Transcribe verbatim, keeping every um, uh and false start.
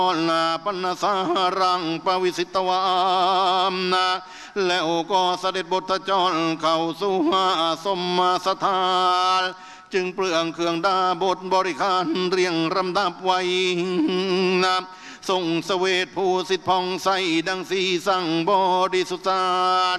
ลาปนสารังปวิสิตวามนะแล้วก็เสด็จบทจรเข้าสู่สมมาสถานจึงเปลืองเครื่องดาบทบริการเรียงลำดับไว้นะทรงเสวตผู้สิทธิพองใสดังสีสั่งบริสุทธิ์